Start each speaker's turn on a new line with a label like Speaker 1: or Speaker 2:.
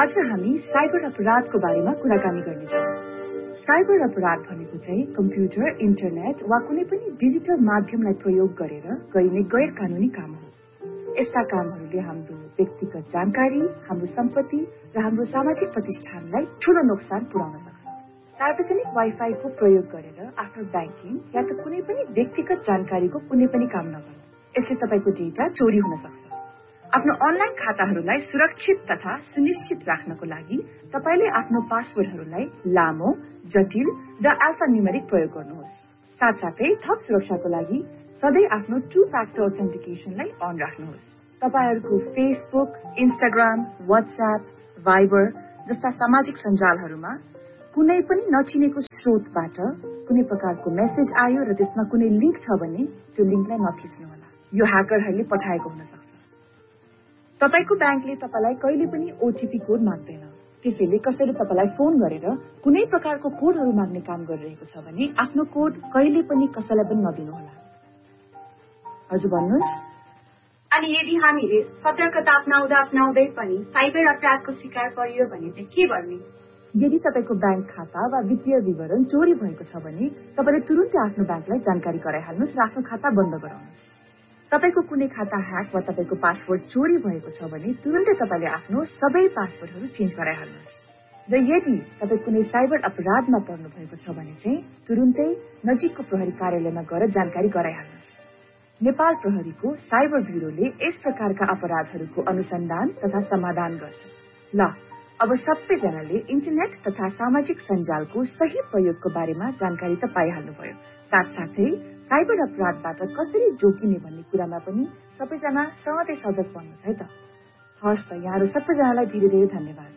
Speaker 1: आज हामी साइबर अपराधको बारेमा कुराकानी गर्नेछौँ। साइबर अपराध भनेको चाहिँ कम्प्युटर, इन्टरनेट वा कुनै पनि डिजिटल माध्यमलाई प्रयोग गरेर गरिने गैर कानूनी काम हो। यस्ता कामहरूले हाम्रो व्यक्तिगत जानकारी, हाम्रो सम्पत्ति र हाम्रो सामाजिक प्रतिष्ठानलाई ठूलो नोक्सान पुर्याउन सक्छ। सार्वजनिक वाइफाईको प्रयोग गरेर आफ्नो ब्याङ्किङ या त कुनै पनि व्यक्तिगत जानकारीको कुनै पनि काम नगर्नु। यसले तपाईको डेटा चोरी हुन सक्छ। आफ्नो अनलाइन खाताहरूलाई सुरक्षित तथा सुनिश्चित राख्नको लागि तपाईले आफ्नो पासवर्डहरूलाई लामो, जटिल र एल्फान्यूमेरिक प्रयोग गर्नुहोस्। साथसाथै थप सुरक्षाको लागि सधैँ आफ्नो टु फ्याक्टर अथेन्टिकेसनलाई अन राख्नुहोस्। तपाईहरुको फेसबुक, इन्स्टाग्राम, व्हाट्सएप, भाइबर जस्ता सामाजिक सञ्जालहरूमा कुनै पनि नचिनेको स्रोतबाट कुनै प्रकारको मेसेज आयो र त्यसमा कुनै लिंक छ भने त्यो लिंकलाई नथिच्नुहोला। यो ह्याकरहरूले पठाएको हुन सक्छ। तपाईको ब्याङ्कले तपाईलाई कहिले पनि ओटीपी कोड माग्दैन। त्यसैले कसैले तपाईलाई फोन गरेर कुनै प्रकारको कोडहरू माग्ने काम गरिरहेको छ भने आफ्नो कोड कहिले पनि कसैलाई पनि नदिनुहोला। हजुर भन्नुस्।
Speaker 2: अनि यदि हामीले सतर्कता अपनाउँदै पनि साइबर अपराधको शिकार परियो भने चाहिँ के गर्ने?
Speaker 1: यदि तपाईको ब्याङ्क खाता वा वित्तीय विवरण चोरी भएको छ भने तपाईले तुरुन्तै आफ्नो ब्याङ्कलाई जानकारी गराइहाल्नुस् र आफ्नो खाता बन्द गराउनुस्। तपाईको कुनै खाता ह्याक वा तपाईको पासवर्ड चोरी भएको छ भने तुरुन्तै तपाईले आफ्नो सबै पासवर्डहरू चेन्ज गराइहाल्नुस्। र यदि तपाई कुनै साइबर अपराधमा पर्नु भएको छ भने चाहिँ तुरुन्तै नजिकको प्रहरी कार्यालयमा गएर जानकारी गराइहाल्नुस्। नेपाल प्रहरीको साइबर ब्युरोले यस प्रकारका अपराधहरूको अनुसन्धान तथा समाधान गर्छ। ल अब सबैजनाले इन्टरनेट तथा सामाजिक सञ्जालको सही प्रयोगको बारेमा जानकारी त पाइहाल्नुभयो। साथसाथै साइबर अपराधबाट कसरी जोगिने भन्ने कुरामा पनि सबैजना सहजै सजग बन्नुहोस् है त। हस् त, यहाँहरू सबैजनालाई धेरै धेरै धन्यवाद।